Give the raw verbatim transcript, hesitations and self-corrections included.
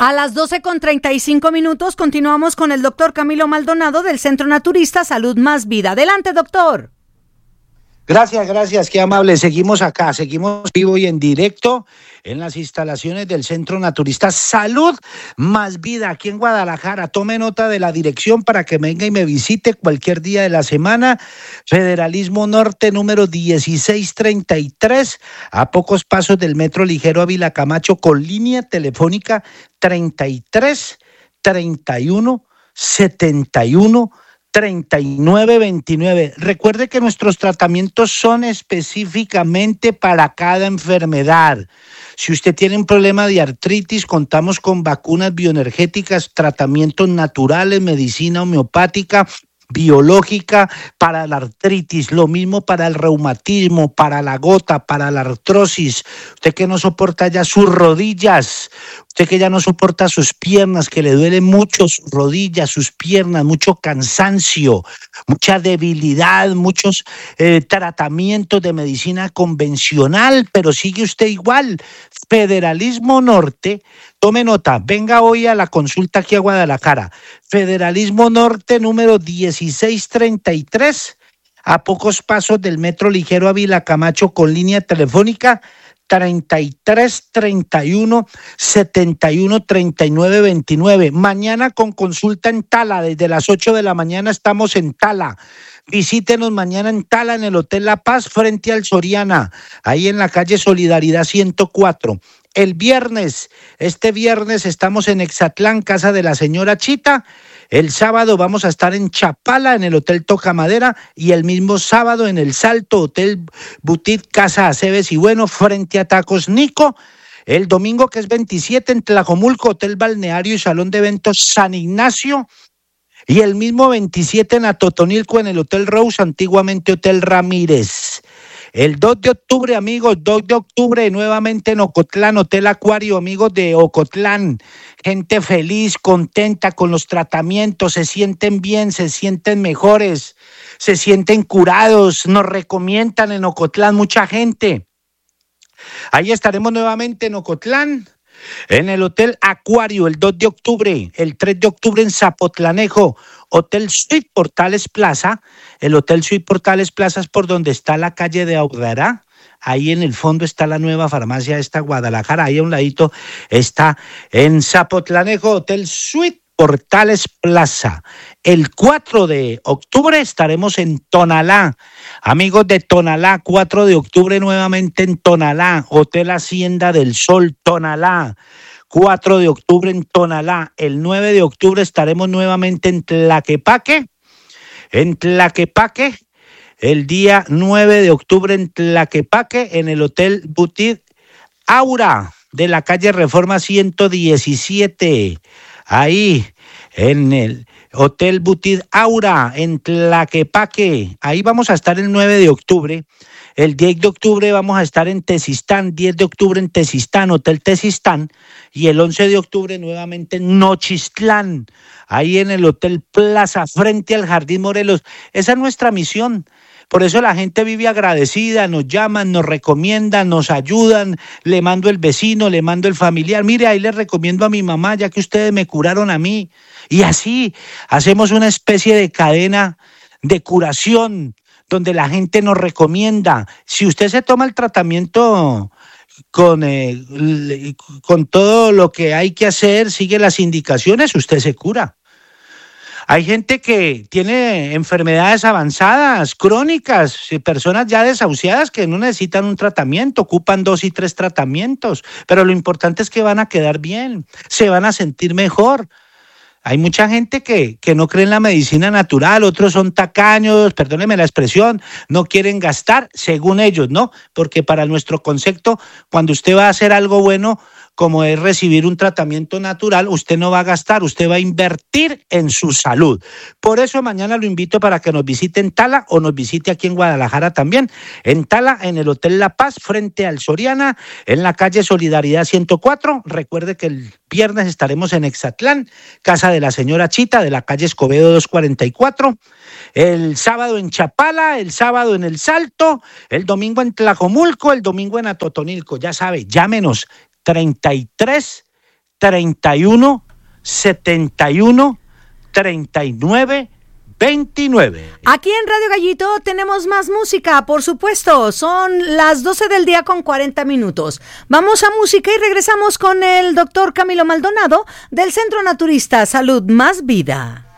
A las doce con treinta y cinco minutos continuamos con el doctor Camilo Maldonado del Centro Naturista Salud Más Vida. Adelante, doctor. Gracias, gracias, qué amable. Seguimos acá, seguimos vivo y en directo en las instalaciones del Centro Naturista Salud Más Vida, aquí en Guadalajara. Tome nota de la dirección para que venga y me visite cualquier día de la semana. Federalismo Norte, número dieciséis treinta y tres, a pocos pasos del Metro Ligero Ávila Camacho, con línea telefónica treinta y tres treinta y uno setenta y uno treinta y nueve veintinueve. Recuerde que nuestros tratamientos son específicamente para cada enfermedad. Si usted tiene un problema de artritis, contamos con vacunas bioenergéticas, tratamientos naturales, medicina homeopática, biológica para la artritis, lo mismo para el reumatismo, para la gota, para la artrosis. Usted que no soporta ya sus rodillas, usted que ya no soporta sus piernas, que le duele mucho sus rodillas, sus piernas, mucho cansancio, mucha debilidad, muchos eh, tratamientos de medicina convencional, pero sigue usted igual. Federalismo Norte, tome nota, venga hoy a la consulta aquí a Guadalajara. Federalismo Norte, número dieciséis treinta y tres, a pocos pasos del Metro Ligero Ávila Camacho, con línea telefónica treinta y tres treinta y uno setenta y uno treinta y nueve veintinueve. Mañana con consulta en Tala, desde las ocho de la mañana estamos en Tala. Visítenos mañana en Tala, en el Hotel La Paz, frente al Soriana, ahí en la calle Solidaridad ciento cuatro. El viernes, este viernes estamos en Exatlán, casa de la señora Chita. El sábado vamos a estar en Chapala, en el Hotel Tocamadera, y el mismo sábado en el Salto, Hotel Boutique, Casa Aceves y Bueno, frente a Tacos Nico. El domingo, que es veintisiete, en Tlajomulco, Hotel Balneario y Salón de Eventos San Ignacio. Y el mismo veintisiete en Atotonilco, en el Hotel Rose, antiguamente Hotel Ramírez. El dos de octubre, amigos, dos de octubre, nuevamente en Ocotlán, Hotel Acuario, amigos de Ocotlán. Gente feliz, contenta con los tratamientos, se sienten bien, se sienten mejores, se sienten curados, nos recomiendan en Ocotlán mucha gente. Ahí estaremos nuevamente en Ocotlán, en el Hotel Acuario, el dos de octubre, el tres de octubre en Zapotlanejo, Hotel Suite Portales Plaza. El Hotel Suite Portales Plaza es por donde está la calle de Aurrera. Ahí en el fondo está la nueva farmacia esta Guadalajara. Ahí a un ladito está en Zapotlanejo, Hotel Suite Portales Plaza. El cuatro de octubre estaremos en Tonalá. Amigos de Tonalá, cuatro de octubre nuevamente en Tonalá. Hotel Hacienda del Sol, Tonalá. cuatro de octubre en Tonalá. El nueve de octubre estaremos nuevamente en Tlaquepaque. En Tlaquepaque. El día nueve de octubre en Tlaquepaque, en el Hotel Boutique Aura de la calle Reforma ciento diecisiete. Ahí, en el Hotel Boutique Aura, en Tlaquepaque. Ahí vamos a estar el nueve de octubre. El diez de octubre vamos a estar en Tezistán, diez de octubre en Tezistán, Hotel Tezistán, y el once de octubre nuevamente en Nochistlán, ahí en el Hotel Plaza, frente al Jardín Morelos. Esa es nuestra misión. Por eso la gente vive agradecida, nos llaman, nos recomiendan, nos ayudan, le mando el vecino, le mando el familiar. Mire, ahí les recomiendo a mi mamá, ya que ustedes me curaron a mí. Y así hacemos una especie de cadena de curación, donde la gente nos recomienda. Si usted se toma el tratamiento con, eh, con todo lo que hay que hacer, sigue las indicaciones, usted se cura. Hay gente que tiene enfermedades avanzadas, crónicas, personas ya desahuciadas que no necesitan un tratamiento, ocupan dos y tres tratamientos, pero lo importante es que van a quedar bien, se van a sentir mejor. Hay mucha gente que, que no cree en la medicina natural, otros son tacaños, perdónenme la expresión, no quieren gastar, según ellos, ¿no? Porque para nuestro concepto, cuando usted va a hacer algo bueno, como es recibir un tratamiento natural, usted no va a gastar, usted va a invertir en su salud. Por eso mañana lo invito para que nos visite en Tala o nos visite aquí en Guadalajara también. En Tala, en el Hotel La Paz, frente al Soriana, en la calle Solidaridad ciento cuatro. Recuerde que el viernes estaremos en Exatlán, casa de la señora Chita, de la calle Escobedo doscientos cuarenta y cuatro. El sábado en Chapala, el sábado en El Salto, el domingo en Tlajomulco, el domingo en Atotonilco. Ya sabe, llámenos treinta y tres treinta y uno, setenta y uno, treinta y nueve, veintinueve. Aquí en Radio Gallito tenemos más música, por supuesto. Son las doce del día con cuarenta minutos. Vamos a música y regresamos con el doctor Camilo Maldonado del Centro Naturista Salud Más Vida.